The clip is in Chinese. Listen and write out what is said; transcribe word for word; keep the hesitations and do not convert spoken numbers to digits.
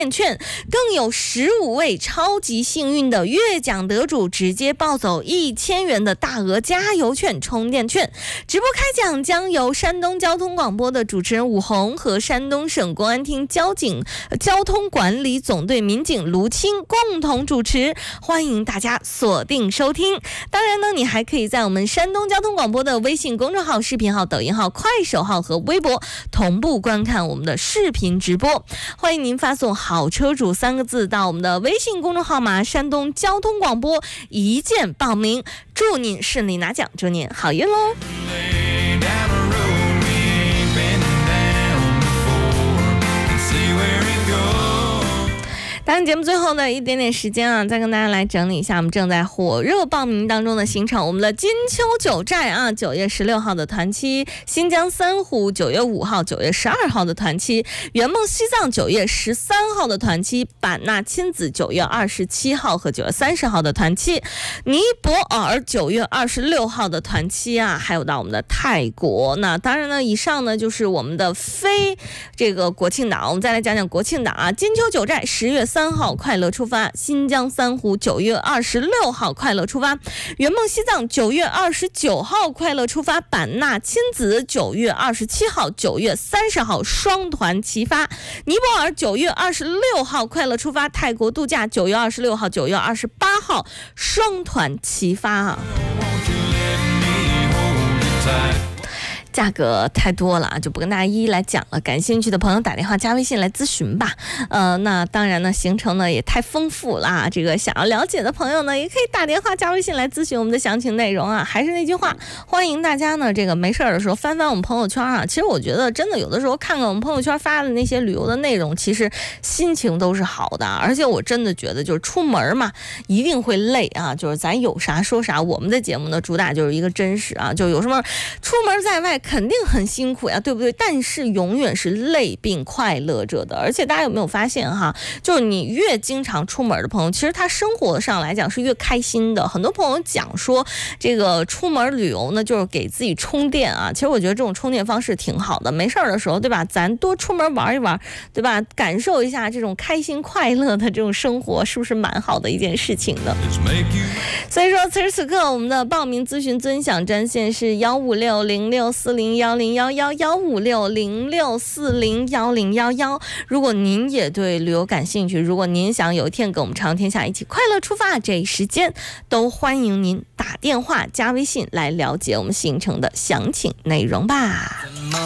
券，更有十五位超级幸运的月奖得主直接抱走一千元的大额加油券、充电券。直播开奖将由山东交通广播的主持人武红和山东省公安厅交警交通管理总队民警卢青共同主持，欢迎大家锁定收听。当然呢，你还可以在我们山东交通广播的微信公众号、视频号、抖音号、快手号和微博同步观看我们的视频直播。欢迎您发送好车主三个字到我们的微信公众号码山东交通广播，一键报名，祝您顺利拿奖，祝您好运喽。当然节目最后的一点点时间啊，再跟大家来整理一下我们正在火热报名当中的行程。我们的金秋九寨啊，九月十六号的团期；新疆三湖九月五号、九月十二号的团期；圆梦西藏九月十三号的团期；版纳亲子九月二十七号和九月三十号的团期；尼泊尔九月二十六号的团期啊，还有到我们的泰国。那当然呢，以上呢就是我们的非这个国庆档。我们再来讲讲国庆档啊，金秋九寨十月三号快乐出发，新疆三湖九月二十六号快乐出发，圆梦西藏九月二十九号快乐出发，版纳亲子九月二十七号、九月三十号双团齐发，尼泊尔九月二十六号快乐出发，泰国度假九月二十六号、九月二十八号双团齐发啊。价格太多了啊，就不跟大家一一来讲了。感兴趣的朋友打电话加微信来咨询吧。呃，那当然呢，行程呢也太丰富了。这个想要了解的朋友呢，也可以打电话加微信来咨询我们的详情内容啊。还是那句话，欢迎大家呢，这个没事的时候翻翻我们朋友圈啊。其实我觉得真的有的时候看看我们朋友圈发的那些旅游的内容，其实心情都是好的。而且我真的觉得就是出门嘛，一定会累啊。就是咱有啥说啥，我们的节目呢主打就是一个真实啊，就有什么出门在外肯定很辛苦呀，对不对？但是永远是累并快乐着的。而且大家有没有发现哈，就是你越经常出门的朋友，其实他生活上来讲是越开心的。很多朋友讲说这个出门旅游呢就是给自己充电啊，其实我觉得这种充电方式挺好的。没事的时候，对吧，咱多出门玩一玩，对吧，感受一下这种开心快乐的这种生活，是不是蛮好的一件事情呢？所以说此时此刻我们的报名咨询尊享专线是幺五六零六四零幺零幺幺幺五六零六四零幺零幺幺。如果您也对旅游感兴趣，如果您想有一天跟我们长天下一起快乐出发，这一时间都欢迎您打电话加微信来了解我们行程的详情内容吧。